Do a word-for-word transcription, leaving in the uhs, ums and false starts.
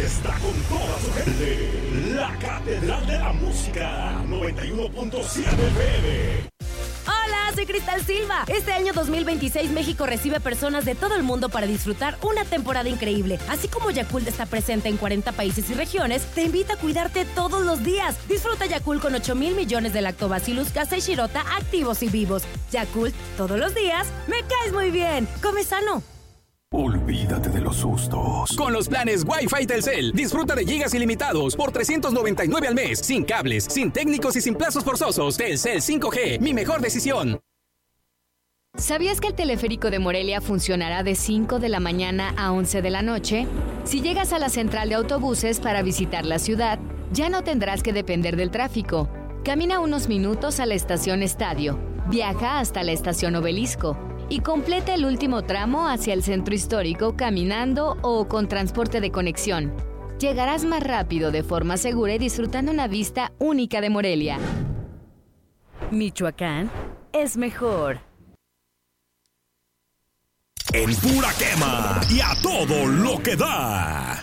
está con toda su gente. La Catedral de la Música, noventa y uno punto siete F M. Hola, soy Cristal Silva. Este año dos mil veintiséis México recibe personas de todo el mundo para disfrutar una temporada increíble. Así como Yakult está presente en cuarenta países y regiones, te invita a cuidarte todos los días. Disfruta Yakult con ocho mil millones de Lactobacillus casei shirota activos y vivos. Yakult, todos los días, me caes muy bien. Come sano. Olvídate de los sustos. Con los planes Wi-Fi Telcel, disfruta de gigas ilimitados por trescientos noventa y nueve al mes, sin cables, sin técnicos y sin plazos forzosos. Telcel cinco G, mi mejor decisión. ¿Sabías que el teleférico de Morelia funcionará de cinco de la mañana a once de la noche? Si llegas a la central de autobuses para visitar la ciudad, ya no tendrás que depender del tráfico. Camina unos minutos a la estación Estadio, viaja hasta la estación Obelisco y completa el último tramo hacia el centro histórico caminando o con transporte de conexión. Llegarás más rápido de forma segura y disfrutando una vista única de Morelia. Michoacán es mejor. En pura quema y a todo lo que da.